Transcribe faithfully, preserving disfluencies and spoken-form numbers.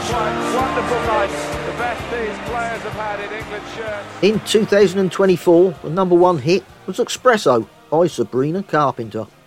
quite wonderful night. The best these players have had in England shirts. In two thousand twenty-four, the number one hit was Espresso by Sabrina Carpenter.